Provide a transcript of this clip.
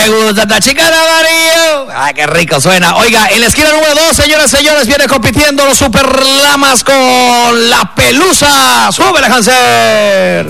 me gusta esta chica de amarillo. Ay, qué rico suena. Oiga, en la esquina número 2, señoras y señores, viene compitiendo los Super Lamas con la Pelusa. Súbele, Hanser.